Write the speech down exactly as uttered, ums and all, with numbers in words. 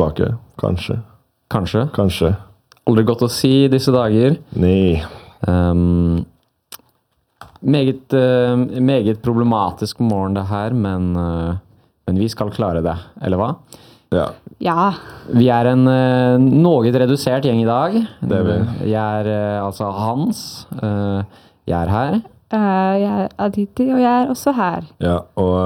tilbake, kanskje. Kanskje. Kanskje. Aldri godt å si disse dager. Nei. Um, meget, uh, meget problematisk morgen det her, men, uh, men vi skal klare det, eller hva? Ja. Ja. Vi er en uh, noget redusert gjeng i dag. Det er vi. Jeg er uh, altså Hans. Uh, jeg er her. Uh, jeg er Aditi, og jeg er også her. Ja, og